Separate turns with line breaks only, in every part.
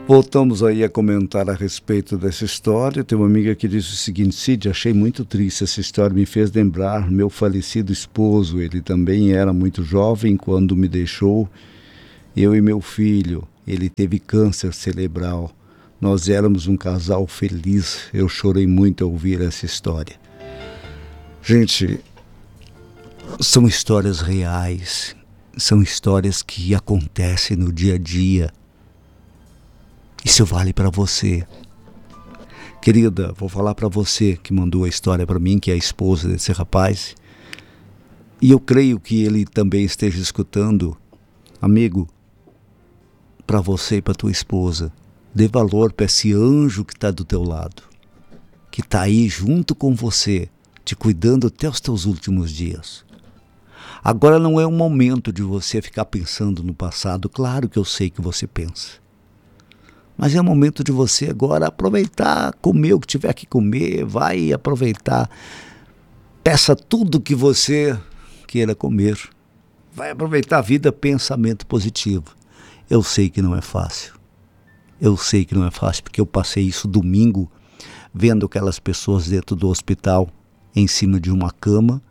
Voltamos aí a comentar a respeito dessa história. Tem uma amiga que disse o seguinte: Cid, achei muito triste essa história, me fez lembrar meu falecido esposo. Ele também era muito jovem quando me deixou, eu e meu filho. Ele teve câncer cerebral. Nós éramos um casal feliz. Eu chorei muito ao ouvir essa história. Gente, são histórias reais, são histórias que acontecem no dia a dia. Isso vale para você. Querida, vou falar para você que mandou a história para mim, que é a esposa desse rapaz. E eu creio que ele também esteja escutando. Amigo, para você e para tua esposa, dê valor para esse anjo que está do teu lado, que está aí junto com você, te cuidando até os teus últimos dias. Agora não é o momento de você ficar pensando no passado. Claro que eu sei que você pensa. Mas é o momento de você agora aproveitar, comer o que tiver que comer, vai aproveitar. Peça tudo que você queira comer. Vai aproveitar a vida, pensamento positivo. Eu sei que não é fácil. Eu sei que não é fácil, porque eu passei isso domingo, vendo aquelas pessoas dentro do hospital, em cima de uma cama,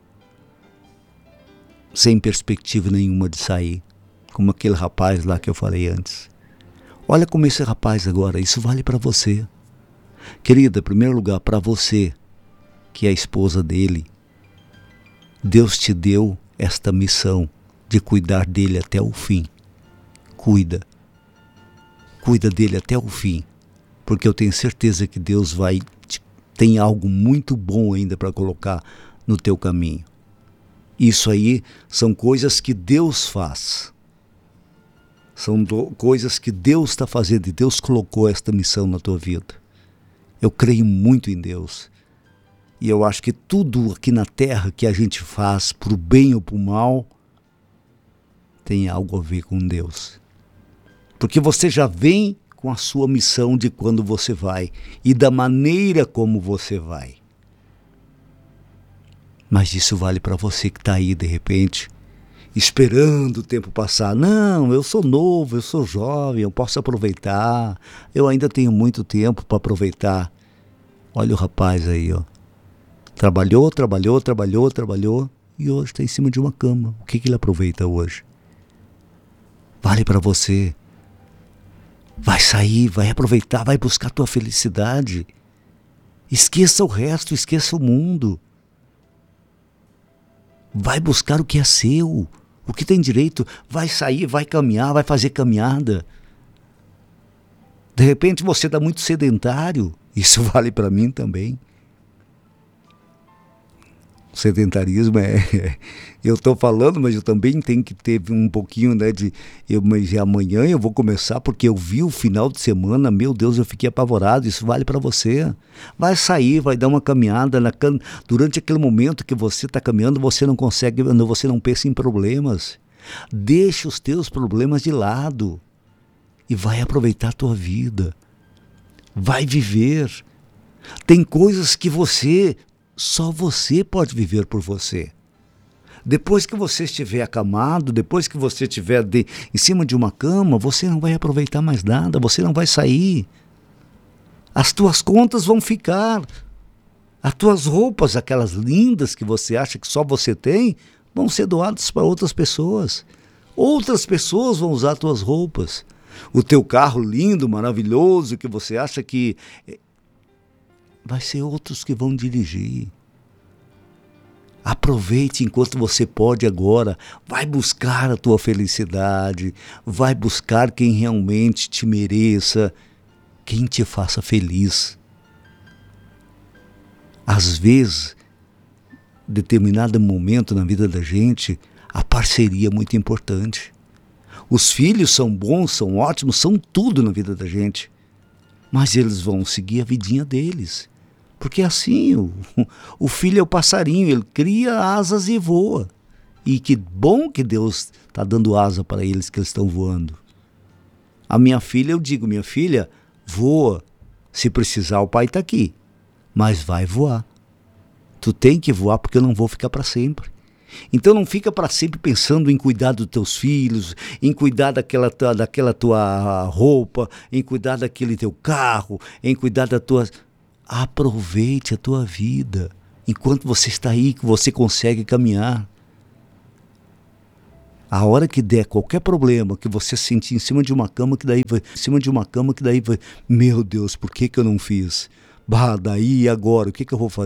sem perspectiva nenhuma de sair, como aquele rapaz lá que eu falei antes. Olha como esse rapaz agora, isso vale para você. Querida, em primeiro lugar, para você, que é a esposa dele, Deus te deu esta missão de cuidar dele até o fim. Cuida dele até o fim, porque eu tenho certeza que Deus tem algo muito bom ainda para colocar no teu caminho. Isso aí são coisas que Deus faz. São coisas que Deus está fazendo e Deus colocou esta missão na tua vida. Eu creio muito em Deus. E eu acho que tudo aqui na terra que a gente faz, para o bem ou para o mal, tem algo a ver com Deus. Porque você já vem com a sua missão de quando você vai e da maneira como você vai. Mas isso vale para você que está aí de repente, esperando o tempo passar. Não, eu sou novo, eu sou jovem, eu posso aproveitar, eu ainda tenho muito tempo para aproveitar. Olha o rapaz aí, ó. Trabalhou e hoje está em cima de uma cama. O que ele aproveita hoje? Vale para você. Vai sair, vai aproveitar, vai buscar a tua felicidade. Esqueça o resto, esqueça o mundo. Vai buscar o que é seu, o que tem direito. Vai sair, vai caminhar, vai fazer caminhada. De repente você está muito sedentário. Isso vale para mim também. O sedentarismo eu estou falando, mas eu também tenho que ter um pouquinho, né, mas amanhã eu vou começar, porque eu vi o final de semana, meu Deus, eu fiquei apavorado. Isso vale para você. Vai sair, vai dar uma caminhada, durante aquele momento que você está caminhando, você não pensa em problemas. Deixa os teus problemas de lado e vai aproveitar a tua vida. Vai viver. Tem coisas que só você pode viver por você. Depois que você estiver acamado, depois que você estiver em cima de uma cama, você não vai aproveitar mais nada, você não vai sair. As tuas contas vão ficar. As tuas roupas, aquelas lindas que você acha que só você tem, vão ser doadas para outras pessoas. Outras pessoas vão usar as tuas roupas. O teu carro lindo, maravilhoso, que você acha que vai ser outros que vão dirigir. Aproveite enquanto você pode agora. Vai buscar a tua felicidade. Vai buscar quem realmente te mereça. Quem te faça feliz. Às vezes, em determinado momento na vida da gente, a parceria é muito importante. Os filhos são bons, são ótimos, são tudo na vida da gente. Mas eles vão seguir a vidinha deles. Porque assim, o filho é o passarinho, ele cria asas e voa. E que bom que Deus está dando asa para eles, que eles estão voando. A minha filha, eu digo, minha filha, voa. Se precisar, o pai está aqui. Mas vai voar. Tu tem que voar, porque eu não vou ficar para sempre. Então não fica para sempre pensando em cuidar dos teus filhos, em cuidar daquela tua roupa, em cuidar daquele teu carro, em cuidar da tua... Aproveite a tua vida. Enquanto você está aí, que você consegue caminhar. A hora que der qualquer problema, que você sentir em cima de uma cama, meu Deus, por que eu não fiz? Bah, daí e agora, o que eu vou fazer?